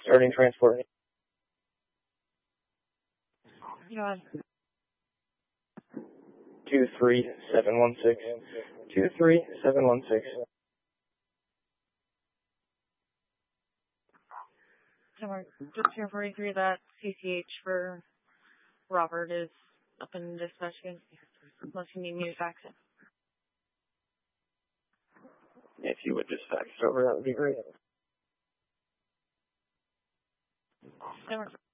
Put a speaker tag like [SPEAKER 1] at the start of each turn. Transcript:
[SPEAKER 1] Starting transport.
[SPEAKER 2] You know,
[SPEAKER 1] 23716. 23716.
[SPEAKER 2] somewhere just here 43, that CCH for Robert is up in dispatch, unless you need me to fax it.
[SPEAKER 1] If you would just fax it over, that would be great.
[SPEAKER 2] Somewhere.